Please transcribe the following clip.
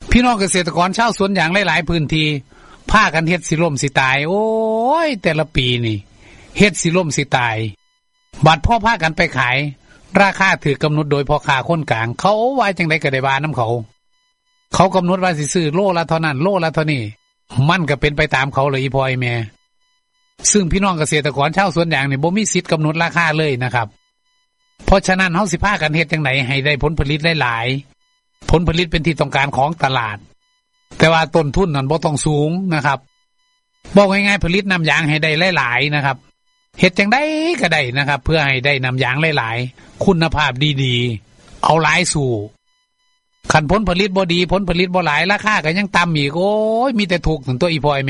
พี่น้องเกษตรกรชาวสวนยางหลายๆพื้นที่พากันเฮ็ดสิล่มสิตายโอ้ยแต่ละปีนี่เฮ็ดสิล่มสิตายบัดพ่อพากันไปขายราคาถือกำหนดโดยพ่อค้าคนกลางเขาว่าจังได๋ก็ได้ว่านํเขากำหนดว่าสิซื้อโลละเท่านั้นโลละเท่านี้มันก็เป็นไปตามเขาเลยอีพ่อไอ้แม่ซึ่งพี่น้องเกษตรกรชาวสวนยางนี่บ่มีสิทธิ์กำหนดราคาเลยนะครับเพราะฉะนั้นเฮาสิพากันเฮ็ดจังได๋ให้ได้ผลผลิตหลายๆผลผลิตเป็นที่ต้องการของตลาดแต่ว่าต้นทุนนั้นบ่ต้องสูงนะครับบอกง่ายๆผลิตน้ำยางให้ได้หลายๆนะครับเฮ็ดจังได๋ก็ได้นะครับเพื่อให้ได้น้ำยางหลายๆคุณภาพดีๆเอาหลายสู่คันผลผลิตบ่ดีผลผลิตบ่หลายราคาก็ยังต่ำอีกโอ้ยมีแต่ถูกถึงตัวอีพอย